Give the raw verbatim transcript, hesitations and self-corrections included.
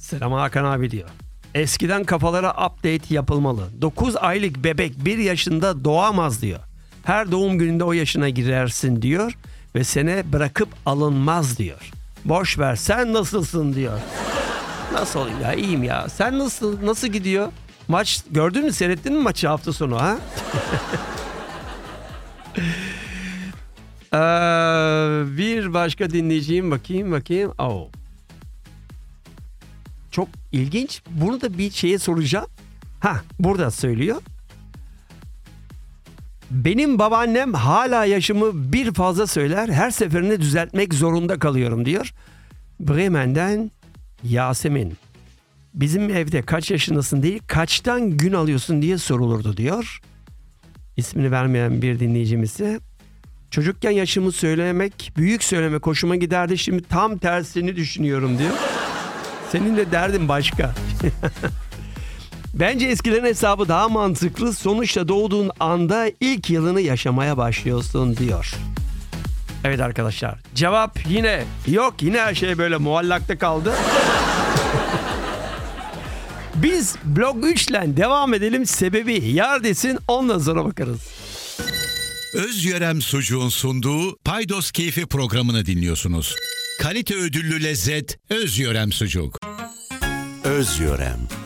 Selam Hakan abi diyor. Eskiden kafalara update yapılmalı. dokuz aylık bebek bir yaşında doğamaz diyor. Her doğum gününde o yaşına girersin diyor ve sene bırakıp alınmaz diyor. Boş ver, sen nasılsın diyor. Nasıl olayım ya, iyiyim ya. Sen nasıl nasıl gidiyor? Maç gördün mü, seyrettin mi maçı hafta sonu ha? ee, bir başka dinleyeceğim, bakayım bakayım. Oh. Çok ilginç. Bunu da bir şeye soracağım. Ha, burada söylüyor. Benim babaannem hala yaşımı bir fazla söyler. Her seferinde düzeltmek zorunda kalıyorum diyor. Bremen'den Yasemin. Bizim evde kaç yaşındasın değil, kaçtan gün alıyorsun diye sorulurdu diyor. İsmini vermeyen bir dinleyicimize. Çocukken yaşımı söylemek, büyük söylemek hoşuma giderdi. Şimdi tam tersini düşünüyorum diyor. Senin de derdin başka. Bence eskilerin hesabı daha mantıklı. Sonuçta doğduğun anda ilk yılını yaşamaya başlıyorsun diyor. Evet arkadaşlar, cevap yine yok. Yine her şey böyle muallakta kaldı. Biz blok üç ile devam edelim. Sebebi yar desin, ondan sonra bakarız. Özyörem Sucuğun sunduğu Paydos Keyfi programını dinliyorsunuz. Kalite ödüllü lezzet Özyörem Sucuk. Özyörem.